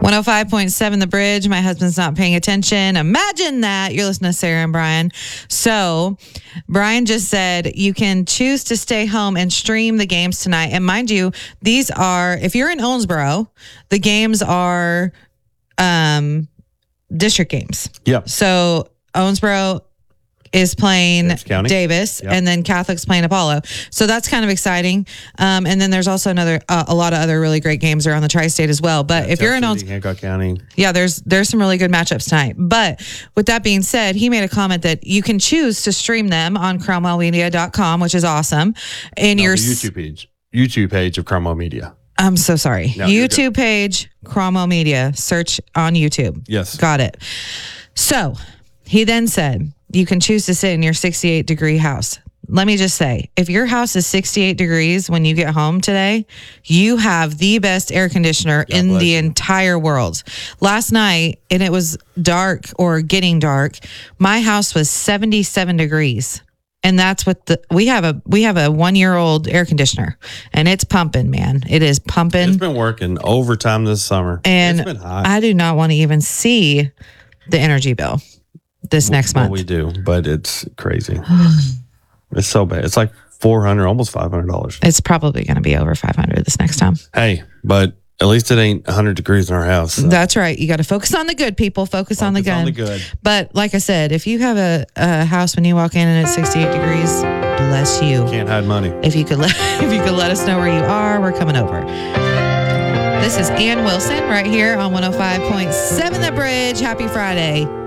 105.7 The Bridge. My husband's not paying attention. Imagine that. You're listening to Sarah and Brian. So Brian just said you can choose to stay home and stream the games tonight. And mind you, these are, if you're in Owensboro, the games are district games. Yep. So Owensboro is playing Davis, yep. And then Catholic's playing Apollo. So that's kind of exciting. And then there's also a lot of other really great games around the tri-state as well. But if you're in Hancock County, there's some really good matchups tonight. But with that being said, he made a comment that you can choose to stream them on CromwellMedia.com, which is awesome. And your YouTube page of Cromwell Media. I'm so sorry. No, YouTube page, Cromwell Media. Search on YouTube. Yes. Got it. So he then said, you can choose to sit in your 68-degree house. Let me just say, if your house is 68 degrees when you get home today, you have the best air conditioner in the entire world. Last night, and it was dark or getting dark, my house was 77 degrees. And that's what we have a 1-year-old air conditioner, and it's pumping, man. It is pumping. It's been working overtime this summer. And it's been hot. I do not want to even see the energy bill this next month. We do, but it's crazy. It's so bad. It's like $400, almost $500. It's probably going to be over $500 this next time. Hey, but at least it ain't 100 degrees in our house. So. That's right. You got to focus on the good, people. Focus on the good. But like I said, if you have a house when you walk in and it's 68 degrees, bless you. Can't hide money. If you could let us know where you are, we're coming over. This is Ann Wilson right here on 105.7 The Bridge. Happy Friday.